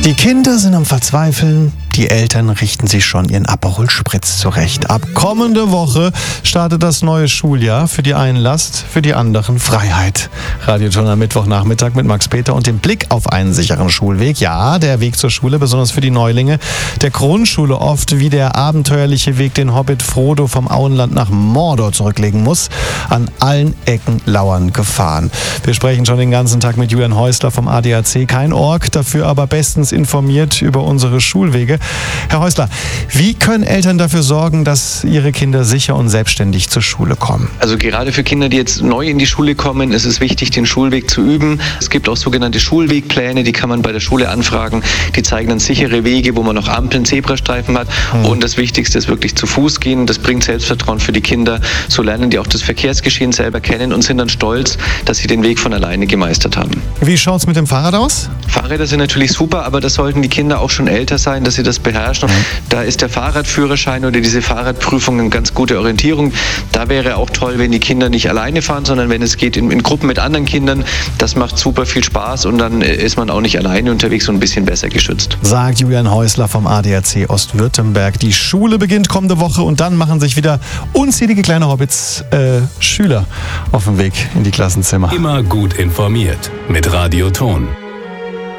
Die Kinder sind am Verzweifeln, die Eltern richten sich schon ihren Aperol Spritz zurecht. Ab kommende Woche startet das neue Schuljahr. Für die einen Last, für die anderen Freiheit. Radioton am Mittwochnachmittag mit Max Peter und dem Blick auf einen sicheren Schulweg. Ja, der Weg zur Schule, besonders für die Neulinge der Grundschule, oft wie der abenteuerliche Weg, den Hobbit Frodo vom Auenland nach Mordor zurücklegen muss. An allen Ecken lauern Gefahren. Wir sprechen schon den ganzen Tag mit Julian Häusler vom ADAC. Kein Org, dafür aber bestens informiert über unsere Schulwege. Herr Häusler, wie können Eltern dafür sorgen, dass ihre Kinder sicher und selbstständig zur Schule kommen? Also gerade für Kinder, die jetzt neu in die Schule kommen, ist es wichtig, den Schulweg zu üben. Es gibt auch sogenannte Schulwegpläne, die kann man bei der Schule anfragen. Die zeigen dann sichere Wege, wo man noch Ampeln, Zebrastreifen hat. Und das Wichtigste ist wirklich zu Fuß gehen. Das bringt Selbstvertrauen für die Kinder. So lernen die auch das Verkehrsgeschehen selber kennen und sind dann stolz, dass sie den Weg von alleine gemeistert haben. Wie schaut es mit dem Fahrrad aus? Fahrräder sind natürlich super, aber da sollten die Kinder auch schon älter sein, dass sie das beherrschen. Da ist der Fahrradführerschein oder diese Fahrradprüfung eine ganz gute Orientierung. Da wäre auch toll, wenn die Kinder nicht alleine fahren, sondern wenn es geht in Gruppen mit anderen Kindern. Das macht super viel Spaß und dann ist man auch nicht alleine unterwegs und ein bisschen besser geschützt. Sagt Julian Häusler vom ADAC Ostwürttemberg. Die Schule beginnt kommende Woche und dann machen sich wieder unzählige kleine Hobbits, Schüler auf dem Weg in die Klassenzimmer. Immer gut informiert mit Radioton.